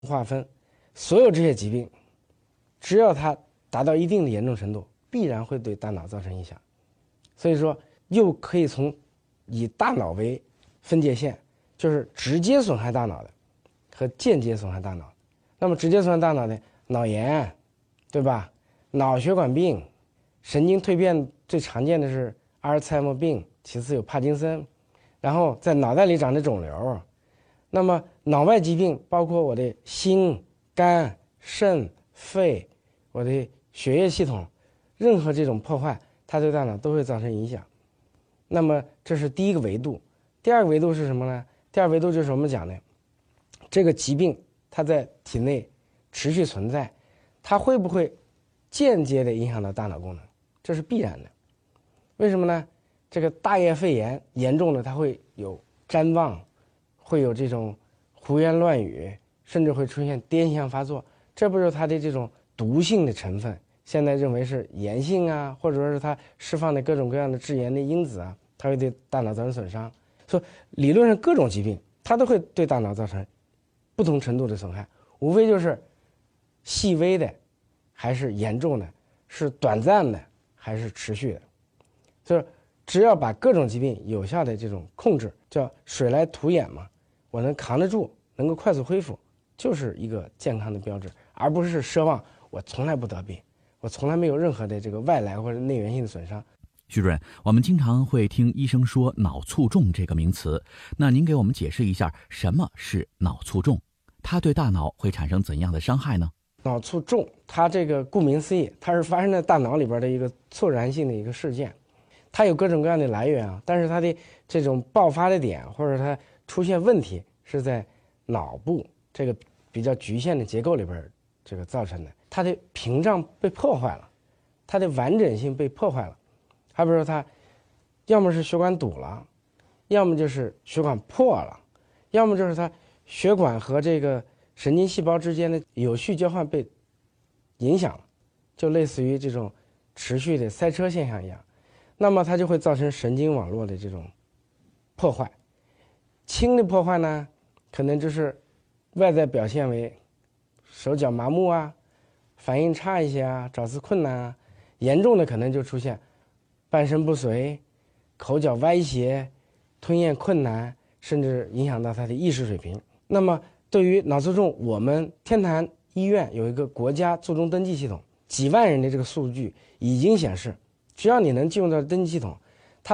划分，所有这些疾病，只要它达到一定的严重程度，必然会对大脑造成影响。所以说，又可以从以大脑为分界线，就是直接损害大脑的和间接损害大脑。那么直接损害大脑的脑炎，对吧？脑血管病、神经蜕变最常见的是阿尔茨海默病，其次有帕金森，然后在脑袋里长的肿瘤。那么脑外疾病包括我的心、肝、肾、肺，我的血液系统，任何这种破坏，它对大脑都会造成影响。那么这是第一个维度。第二个维度是什么呢？第二维度就是我们讲的这个疾病它在体内持续存在，它会不会间接的影响到大脑功能？这是必然的。为什么呢？这个大叶肺炎严重的，它会有谵妄，会有这种胡言乱语，甚至会出现癫痫发作。这不是它的这种毒性的成分，现在认为是炎性啊，或者说是它释放的各种各样的致炎的因子啊，它会对大脑造成损伤。所以理论上各种疾病它都会对大脑造成不同程度的损害，无非就是细微的还是严重的，是短暂的还是持续的。就是只要把各种疾病有效的这种控制，叫水来土掩嘛，我能扛得住，能够快速恢复，就是一个健康的标志，而不是奢望我从来不得病，我从来没有任何的这个外来或者内源性的损伤。 徐主任，我们经常会听医生说脑卒中这个名词，那您给我们解释一下什么是脑卒中，它对大脑会产生怎样的伤害呢？ 脑卒中它这个顾名思义，它是发生在大脑里边的一个猝然性的一个事件，它有各种各样的来源啊，但是它的这种爆发的点或者它出现问题是在脑部这个比较局限的结构里边这个造成的，它的屏障被破坏了，它的完整性被破坏了。还比如说它要么是血管堵了，要么就是血管破了，要么就是它血管和这个神经细胞之间的有序交换被影响了，就类似于这种持续的塞车现象一样。那么它就会造成神经网络的这种破坏。轻的破坏呢，可能就是外在表现为手脚麻木啊，反应差一些啊，找字困难啊。严重的可能就出现半身不遂、口角歪斜、吞咽困难，甚至影响到他的意识水平。那么对于脑卒中，我们天坛医院有一个国家卒中登记系统，几万人的这个数据已经显示，只要你能进入到登记系统，它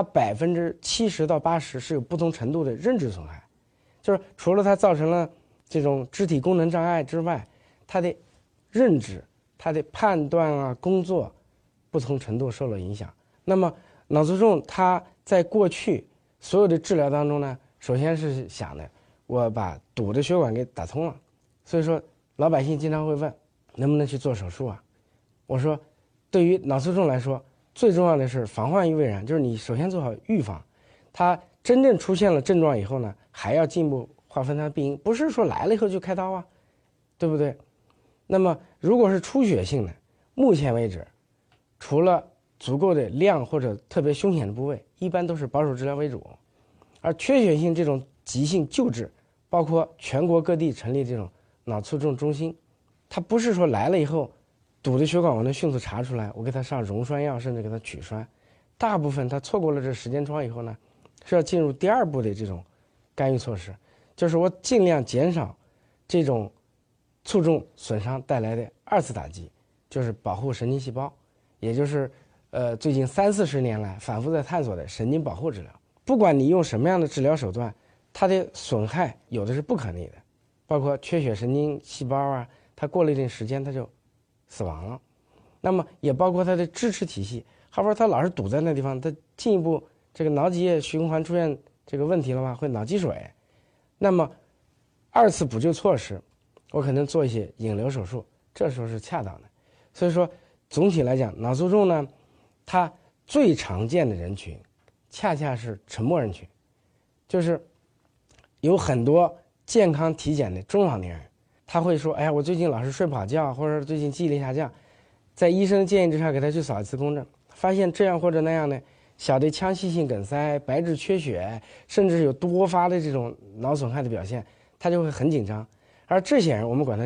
70%到80%是有不同程度的认知损害，就是除了它造成了这种肢体功能障碍之外，它的认知、它的判断啊、工作不同程度受了影响。那么脑卒中它在过去所有的治疗当中呢，首先是想的我把堵的血管给打通了，所以说老百姓经常会问能不能去做手术啊？我说对于脑卒中来说，最重要的是防患于未然，就是你首先做好预防，它真正出现了症状以后呢，还要进一步划分它的病因，不是说来了以后就开刀啊，对不对？那么如果是出血性的，目前为止除了足够的量或者特别凶险的部位，一般都是保守治疗为主。而缺血性这种急性救治，包括全国各地成立这种脑卒中中心，它不是说来了以后堵的血管我能迅速查出来，我给它上溶栓药，甚至给它取栓。大部分它错过了这时间窗以后呢，是要进入第二步的这种干预措施，就是我尽量减少这种卒中损伤带来的二次打击，就是保护神经细胞，也就是最近30-40年来反复在探索的神经保护治疗。不管你用什么样的治疗手段，它的损害有的是不可逆的，包括缺血神经细胞啊，它过了一定时间它就死亡了。那么也包括它的支持体系，好比说它老是堵在那地方，它进一步这个脑脊液循环出现这个问题的话，会脑积水。那么二次补救措施，我可能做一些引流手术，这时候是恰当的。所以说总体来讲，脑卒中呢，它最常见的人群恰恰是沉默人群，就是有很多健康体检的中老年人，他会说，哎呀，我最近老是睡不好觉，或者最近记忆力下降，在医生的建议之下给他去扫一次共振，发现这样或者那样的小的腔隙性梗塞、白质缺血，甚至有多发的这种脑损害的表现，他就会很紧张。 而这些人我们管他